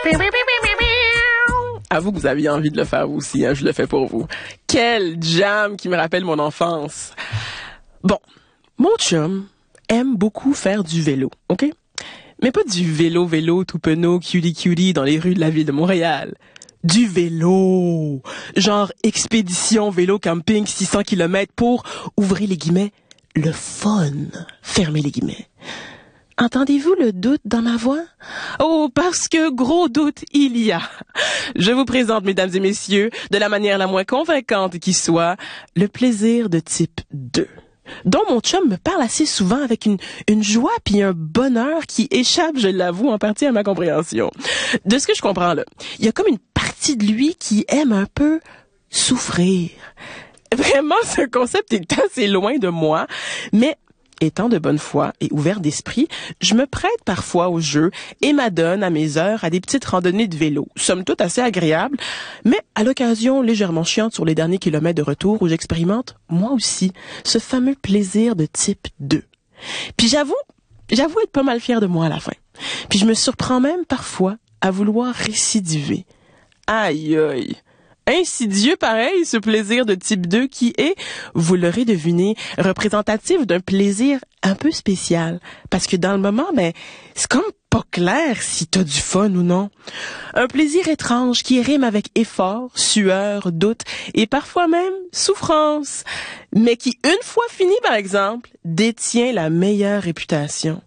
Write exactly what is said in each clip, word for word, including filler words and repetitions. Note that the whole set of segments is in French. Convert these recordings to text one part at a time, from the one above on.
Avoue que vous aviez envie de le faire vous aussi, hein, je le fais pour vous. Quel jam qui me rappelle mon enfance. Bon, mon chum aime beaucoup faire du vélo, OK? Mais pas du vélo-vélo tout penaud, cutie-cutie dans les rues de la ville de Montréal. Du vélo! Genre expédition vélo camping six cents kilomètres pour, ouvrez les guillemets, le fun. Fermez les guillemets. Entendez-vous le doute dans ma voix? Oh, parce que gros doute il y a. Je vous présente, mesdames et messieurs, de la manière la moins convaincante qui soit, le plaisir de type deux, dont mon chum me parle assez souvent avec une, une joie puis un bonheur qui échappe, je l'avoue, en partie à ma compréhension. De ce que je comprends là, il y a comme une partie de lui qui aime un peu souffrir. Vraiment, ce concept est assez loin de moi, mais étant de bonne foi et ouvert d'esprit, je me prête parfois au jeu et m'adonne à mes heures à des petites randonnées de vélo, somme toute assez agréables, mais à l'occasion légèrement chiante sur les derniers kilomètres de retour où j'expérimente, moi aussi, ce fameux plaisir de type deux. Puis j'avoue, j'avoue être pas mal fière de moi à la fin. Puis je me surprends même parfois à vouloir récidiver. Aïe aïe! Insidieux pareil, ce plaisir de type deux qui est, vous l'aurez deviné, représentatif d'un plaisir un peu spécial. Parce que dans le moment, ben, c'est comme pas clair si t'as du fun ou non. Un plaisir étrange qui rime avec effort, sueur, doute et parfois même souffrance. Mais qui, une fois fini par exemple, détient la meilleure réputation.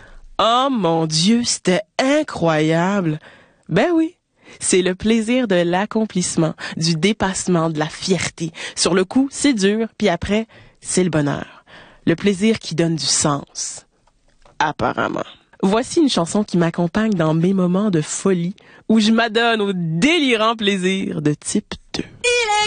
Oh mon Dieu, c'était incroyable! Ben oui. C'est le plaisir de l'accomplissement, du dépassement, de la fierté. Sur le coup, c'est dur, puis après, c'est le bonheur. Le plaisir qui donne du sens. Apparemment. Voici une chanson qui m'accompagne dans mes moments de folie, où je m'adonne au délirant plaisir de type deux.